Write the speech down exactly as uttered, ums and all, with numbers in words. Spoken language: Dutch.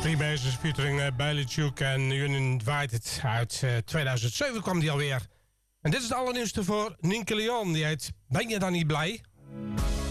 Freebasers featuring uh, Bailey Duke en Uninvited. Uit uh, tweeduizend zeven kwam die alweer. En dit is het allernieuwste voor Nienke Leon. Die heet Ben je dan niet blij?